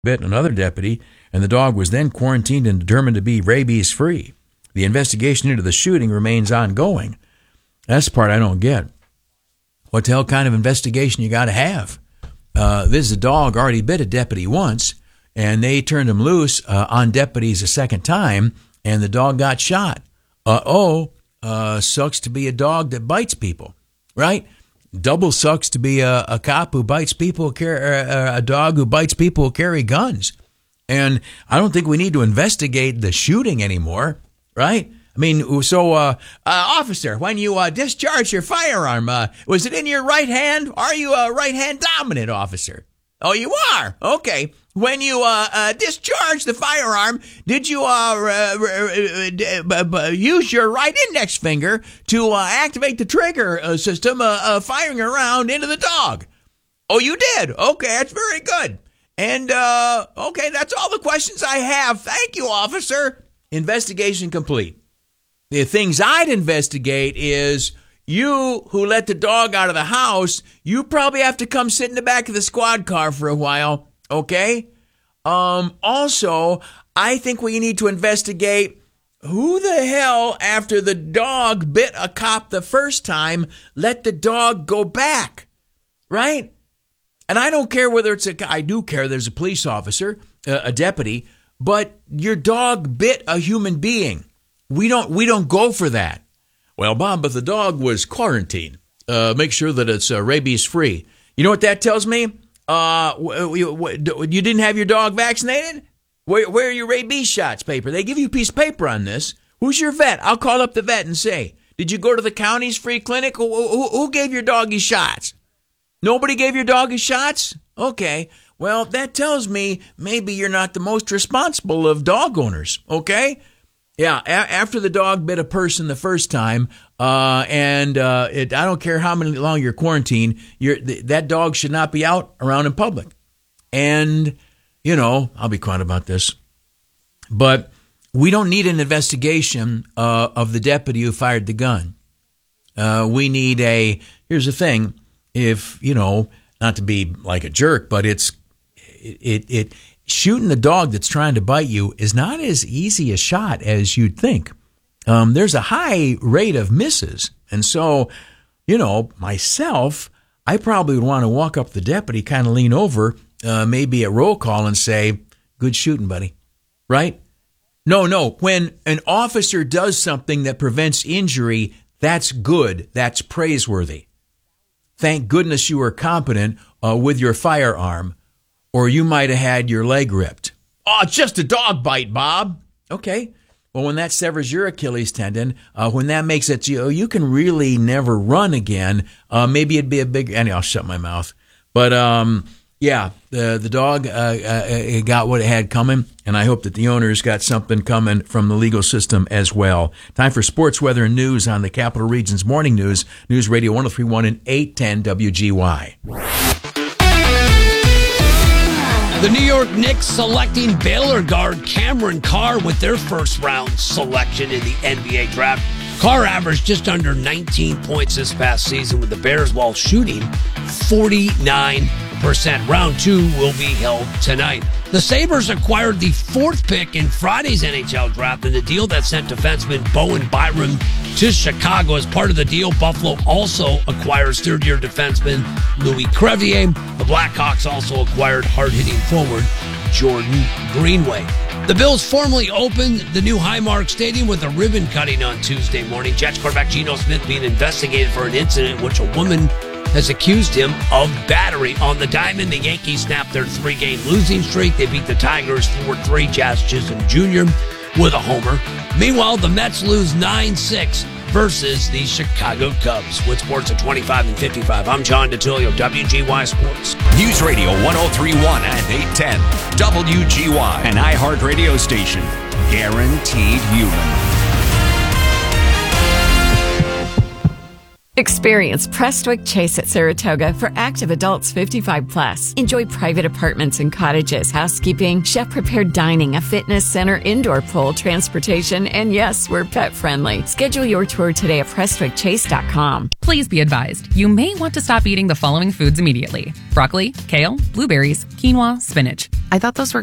bit another deputy, and the dog was then quarantined and determined to be rabies-free. The investigation into the shooting remains ongoing. That's the part I don't get. What the hell kind of investigation you got to have? This is a dog already bit a deputy once, and they turned him loose on deputies a second time, and the dog got shot. Sucks to be a dog that bites people, right? Double sucks to be a cop who bites people, a dog who bites people who carry guns. And I don't think we need to investigate the shooting anymore, right? I mean, so, officer, when you discharge your firearm, was it in your right hand? Are you a right-hand dominant officer? Oh, you are? Okay. When you discharged the firearm, did you use your right index finger to activate the trigger system firing a round into the dog? Oh, you did? Okay, that's very good. And, okay, that's all the questions I have. Thank you, officer. Investigation complete. The things I'd investigate is you who let the dog out of the house, you probably have to come sit in the back of the squad car for a while, okay? Also, I think we need to investigate who the hell, after the dog bit a cop the first time, let the dog go back, right? And I don't care whether I do care there's a police officer, a deputy, but your dog bit a human being. We don't go for that. Well, Bob, but the dog was quarantined. Make sure that it's rabies-free. You know what that tells me? You didn't have your dog vaccinated? Where are your rabies shots paper? They give you a piece of paper on this. Who's your vet? I'll call up the vet and say, did you go to the county's free clinic? Who gave your doggy shots? Nobody gave your doggy shots? Okay. Well, that tells me maybe you're not the most responsible of dog owners, okay? Yeah, after the dog bit a person the first time, I don't care how long you're quarantined, that dog should not be out around in public. And, I'll be quiet about this, but we don't need an investigation of the deputy who fired the gun. We need here's the thing, if, not to be like a jerk, but shooting the dog that's trying to bite you is not as easy a shot as you'd think. There's a high rate of misses. And so, myself, I probably would want to walk up to the deputy, kind of lean over, maybe at roll call and say, good shooting, buddy. Right? No. When an officer does something that prevents injury, that's good. That's praiseworthy. Thank goodness you were competent with your firearm, or you might have had your leg ripped. Oh, it's just a dog bite, Bob. Okay. Well, when that severs your Achilles tendon, when that makes it you can really never run again. Maybe it'd be a big, and I'll shut my mouth. But, the dog got what it had coming, and I hope that the owners got something coming from the legal system as well. Time for sports, weather, and news on the Capital Region's Morning News, News Radio 103.1 and 810 WGY. The New York Knicks selecting Baylor guard Cameron Carr with their first-round selection in the NBA draft. Carr averaged just under 19 points this past season with the Bears while shooting 49%. Round 2 will be held tonight. The Sabres acquired the 4th pick in Friday's NHL draft in the deal that sent defenseman Bowen Byram to Chicago. As part of the deal, Buffalo also acquires third-year defenseman Louis Crevier. The Blackhawks also acquired hard-hitting forward Jordan Greenway. The Bills formally opened the new Highmark Stadium with a ribbon cutting on Tuesday morning. Jets quarterback Geno Smith being investigated for an incident in which a woman has accused him of battery on the diamond. The Yankees snapped their 3-game losing streak. They beat the Tigers 4-3. Jazz Chisholm Jr. with a homer. Meanwhile, the Mets lose 9-6 versus the Chicago Cubs. With sports at 25 and 55, I'm John DeTilio, WGY Sports. News Radio 103.1 and 810, WGY, an iHeart radio station. Guaranteed human. Experience Prestwick Chase at Saratoga for active adults 55 plus. Enjoy private apartments and cottages, housekeeping, chef-prepared dining, a fitness center, indoor pool, transportation, and yes, we're pet friendly. Schedule your tour today at PrestwickChase.com. Please be advised, you may want to stop eating the following foods immediately: broccoli, kale, blueberries, quinoa, spinach. I thought those were